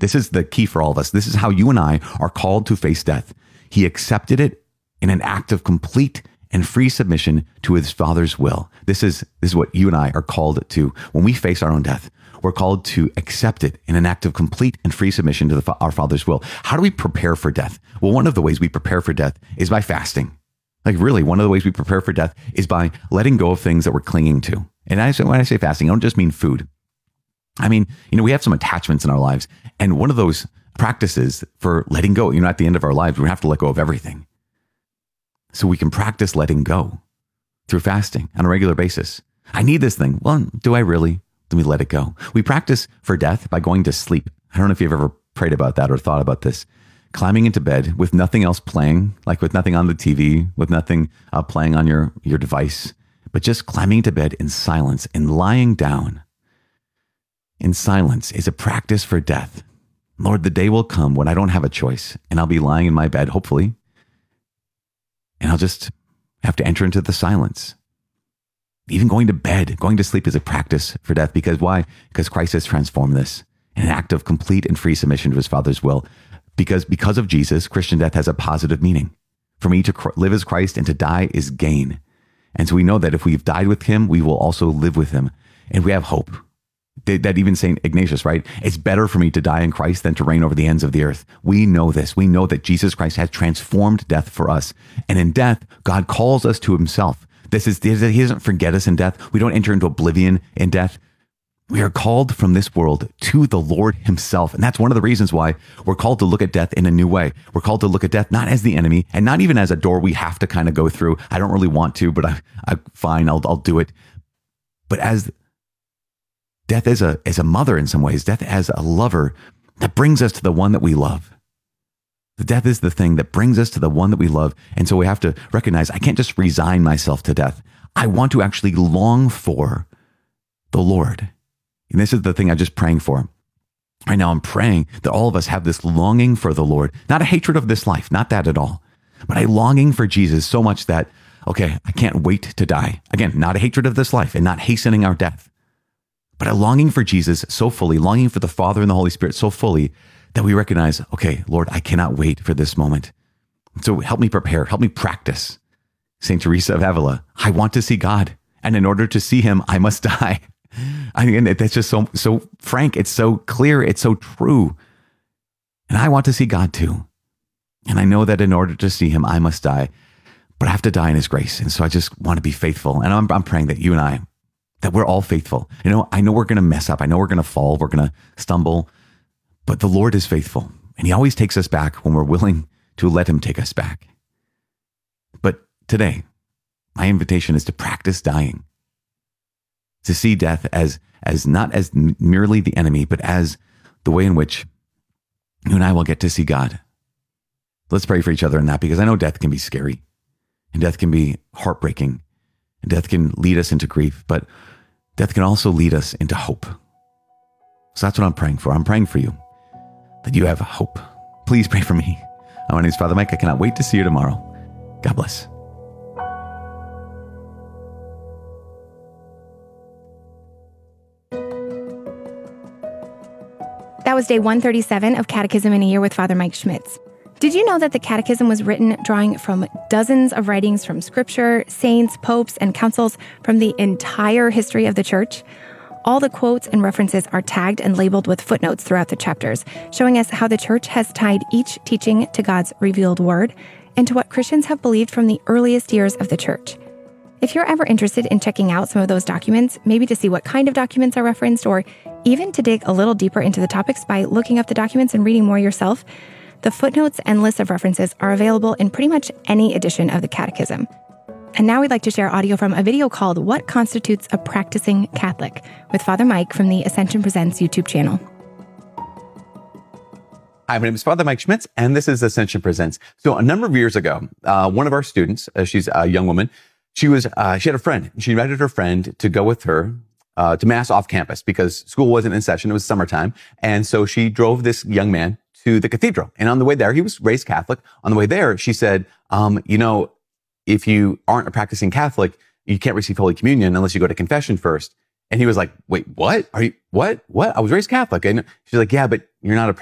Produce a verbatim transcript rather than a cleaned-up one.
This is the key for all of us. This is how you and I are called to face death. He accepted it in an act of complete and free submission to his Father's will. This is, this is what you and I are called to. When we face our own death, we're called to accept it in an act of complete and free submission to the, our Father's will. How do we prepare for death? Well, one of the ways we prepare for death is by fasting. Like really, one of the ways we prepare for death is by letting go of things that we're clinging to. And I, when I say fasting, I don't just mean food. I mean, you know, we have some attachments in our lives. And one of those practices for letting go, you know, at the end of our lives, we have to let go of everything. So we can practice letting go through fasting on a regular basis. I need this thing. Well, do I really? Let me let it go. We practice for death by going to sleep. I don't know if you've ever prayed about that or thought about this. Climbing into bed with nothing else playing, like with nothing on the T V, with nothing uh, playing on your, your device, but just climbing into bed in silence and lying down in silence is a practice for death. Lord, the day will come when I don't have a choice and I'll be lying in my bed, hopefully, and I'll just have to enter into the silence. Even going to bed, going to sleep is a practice for death. Because why? Because Christ has transformed this in an act of complete and free submission to his Father's will. Because because of Jesus, Christian death has a positive meaning. For me, to cr- live as Christ and to die is gain. And so we know that if we've died with him, we will also live with him. And we have hope. That, that even Saint Ignatius, right? It's better for me to die in Christ than to reign over the ends of the earth. We know this. We know that Jesus Christ has transformed death for us. And in death, God calls us to himself. This is, he doesn't forget us in death. We don't enter into oblivion in death. We are called from this world to the Lord himself. And that's one of the reasons why we're called to look at death in a new way. We're called to look at death not as the enemy and not even as a door we have to kind of go through. I don't really want to, but I, I fine, I'll, I'll do it. But as death as a, as a mother in some ways, death as a lover that brings us to the one that we love. The death is the thing that brings us to the one that we love. And so we have to recognize, I can't just resign myself to death. I want to actually long for the Lord. And this is the thing I'm just praying for. Right now, I'm praying that all of us have this longing for the Lord, not a hatred of this life, not that at all, but a longing for Jesus so much that, okay, I can't wait to die. Again, not a hatred of this life and not hastening our death, but a longing for Jesus so fully, longing for the Father and the Holy Spirit so fully that we recognize, okay, Lord, I cannot wait for this moment. So help me prepare, help me practice. Saint Teresa of Avila, I want to see God. And in order to see him, I must die. I mean, that's just so, so frank. It's so clear. It's so true. And I want to see God too. And I know that in order to see him, I must die, but I have to die in his grace. And so I just want to be faithful. And I'm, I'm praying that you and I, that we're all faithful. You know, I know we're going to mess up. I know we're going to fall. We're going to stumble, but the Lord is faithful. And he always takes us back when we're willing to let him take us back. But today, my invitation is to practice dying. To see death as, as not as merely the enemy, but as the way in which you and I will get to see God. Let's pray for each other in that, because I know death can be scary and death can be heartbreaking and death can lead us into grief, but death can also lead us into hope. So that's what I'm praying for. I'm praying for you, that you have hope. Please pray for me. My name is Father Mike. I cannot wait to see you tomorrow. God bless. That was day one thirty-seven of Catechism in a Year with Father Mike Schmitz. Did you know that the Catechism was written drawing from dozens of writings from Scripture, saints, popes, and councils from the entire history of the Church? All the quotes and references are tagged and labeled with footnotes throughout the chapters, showing us how the Church has tied each teaching to God's revealed word and to what Christians have believed from the earliest years of the Church. If you're ever interested in checking out some of those documents, maybe to see what kind of documents are referenced, or even to dig a little deeper into the topics by looking up the documents and reading more yourself, the footnotes and list of references are available in pretty much any edition of the Catechism. And now we'd like to share audio from a video called What Constitutes a Practicing Catholic with Father Mike from the Ascension Presents YouTube channel. Hi, my name is Father Mike Schmitz, and this is Ascension Presents. So a number of years ago, uh, one of our students, uh, she's a young woman, she was uh, she had a friend. She invited her friend to go with her uh, to Mass off campus because school wasn't in session. It was summertime. And so she drove this young man to the cathedral. And on the way there, he was raised Catholic. On the way there, she said, um, you know, if you aren't a practicing Catholic, you can't receive Holy Communion unless you go to confession first. And he was like, wait, what? Are you, what? What? I was raised Catholic. And she's like, yeah, but you're not a